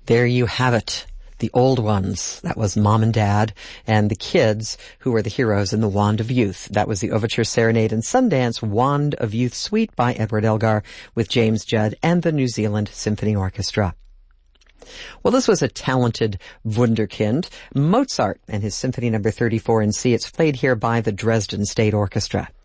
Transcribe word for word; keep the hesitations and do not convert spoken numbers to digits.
There you have it. The old ones. That was Mom and Dad, and the kids who were the heroes in the Wand of Youth. That was the Overture Serenade and Sundance Wand of Youth Suite by Edward Elgar with James Judd and the New Zealand Symphony Orchestra. Well, this was a talented wunderkind, Mozart and his Symphony Number thirty-four in C. It's played here by the Dresden State Orchestra.